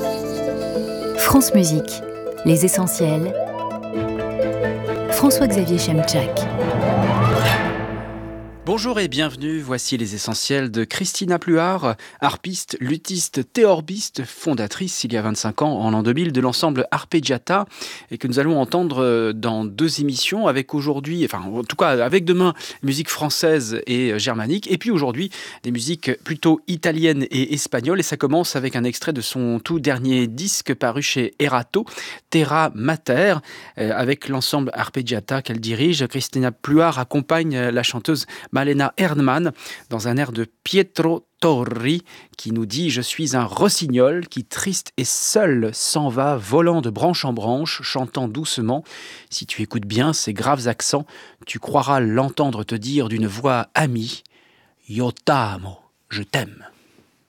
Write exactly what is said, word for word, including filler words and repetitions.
France Musique, les essentiels. François-Xavier Chemczak. Bonjour et bienvenue, voici les essentiels de Christina Pluhar, harpiste, luthiste, théorbiste, fondatrice il y a vingt-cinq ans, en l'an deux mille, de l'ensemble Arpeggiata, et que nous allons entendre dans deux émissions, avec aujourd'hui, enfin en tout cas avec demain, musique française et germanique, et puis aujourd'hui des musiques plutôt italiennes et espagnoles, et ça commence avec un extrait de son tout dernier disque paru chez Erato, Terra Mater, avec l'ensemble Arpeggiata qu'elle dirige. Christina Pluhar accompagne la chanteuse Malena Erdmann dans un air de Pietro Torri qui nous dit « Je suis un rossignol qui, triste et seul, s'en va, volant de branche en branche, chantant doucement. Si tu écoutes bien ces graves accents, tu croiras l'entendre te dire d'une voix amie « Io t'amo, je t'aime ».